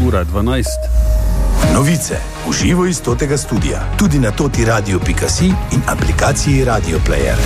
ura 12. Novice v živo iz totega studia, tudi na totiradio.si in aplikaciji Radio Player.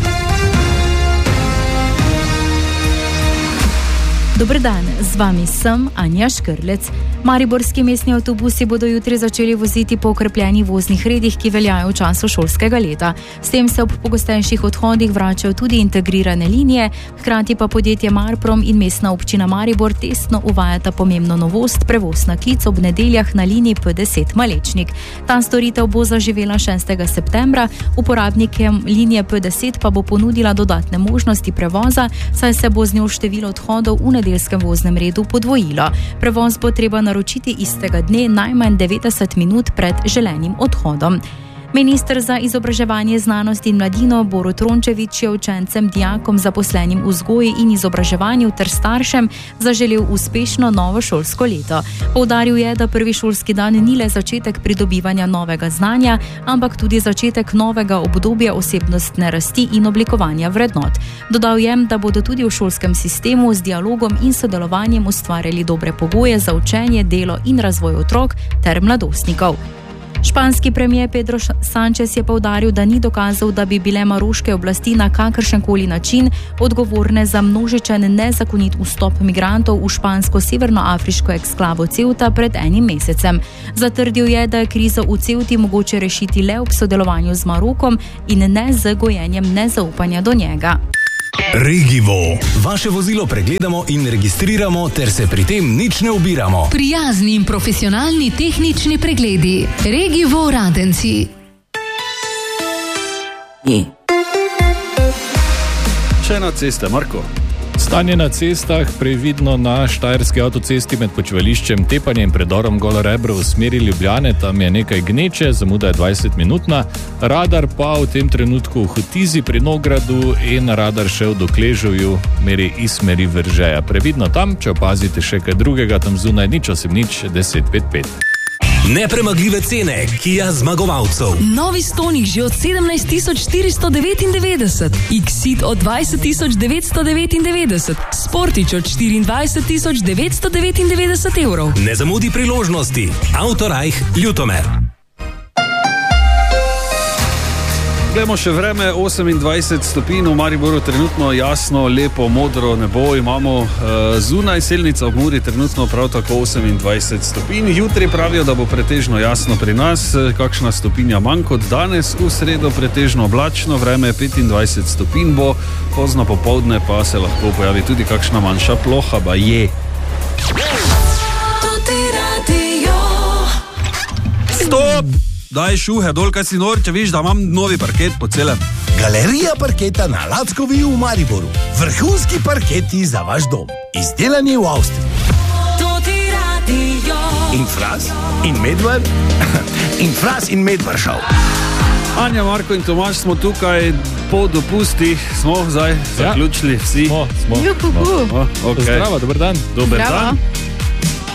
Dober dan, z vami sem Anja Škrlec. Mariborski mestni avtobusi bodo jutri začeli voziti po okrepljeni voznih redih, ki veljajo v času šolskega leta. S tem se ob pogostejših odhodih vračajo tudi integrirane linije, hkrati pa podjetje Marprom in mestna občina Maribor testno uvajata pomembno novost, prevoz na klic ob nedeljah na liniji P10 Malečnik. Ta storitev bo zaživela 6. septembra, uporabnikem linije P10 pa bo ponudila dodatne možnosti prevoza, saj se bo z njo število odhodov v nedeljskem voznem redu podvojilo. Prevoz bo treba naročiti istega dne najmanj 90 minut pred želenim odhodom. Minister za izobraževanje, znanost in mladino Borut Rončević je učencem, dijakom, zaposlenim v vzgoji in izobraževanju ter staršem zaželel uspešno novo šolsko leto. Poudaril je, da prvi šolski dan ni le začetek pridobivanja novega znanja, ampak tudi začetek novega obdobja osebnostne rasti in oblikovanja vrednot. Dodal je, da bodo tudi v šolskem sistemu z dialogom in sodelovanjem ustvarjali dobre pogoje za učenje, delo in razvoj otrok ter mladostnikov. Španski premier Pedro Sánchez je poudaril, da ni dokazal, da bi bile maroške oblasti na kakršenkoli način odgovorne za množičen nezakonit vstop migrantov v špansko severnoafriško eksklavo Ceuta pred enim mesecem. Zatrdil je, da je krizo v Ceuti mogoče rešiti le ob sodelovanju z Marokom in ne z gojenjem nezaupanja do njega. Regivo. Vaše vozilo pregledamo in registriramo, ter se pri tem nič ne ubiramo. Prijazni in profesionalni tehnični pregledi. Regivo Radenci. Še na ceste, Marko. Stanje na cestah, previdno na štajerski avtocesti med počivališčem Tepanje in predorom Golo Rebro v smeri Ljubljane, tam je nekaj gneče, zamuda je 20-minutna, radar pa v tem trenutku v Hotizi pri Nogradu in radar še v Dokležovju meri iz smeri Veržeja. Previdno tam, če opazite še kaj drugega, tam zunaj nič 1055. Nepremagljive cene Kia zmagovalcev. Novi Stonic že od 17.499, X-Ceed od 20.999, Sportič od 24.999 evrov. Ne zamudi priložnosti. Autorajh Ljutomer. Glejmo še vreme, 28 stopinj v Mariboru, trenutno jasno, lepo, modro nebo imamo zunaj, Selnica ob Muri trenutno prav tako 28 stopinj. Jutri pravijo, da bo pretežno jasno pri nas, kakšna stopinja manj kot danes, v sredo pretežno oblačno, vreme 25 stopinj bo, pozno popoldne pa se lahko pojavi tudi kakšna manjša ploha, ba je. Stop! Daj šuhe dol, kaj si nor, če viš, da imam novi parket po celem. Galerija parketa na Lackovi v Mariboru. Vrhunski parketi za vaš dom. Izdelani v Avstriji. In Fras, in Medvar, in Fras in Medvar šel. Anja, Marko in Tomaž smo tukaj po dopustih, smo zdaj zaključili vsi. Smo. Okay. Zdravo, dober dan. Dober dan.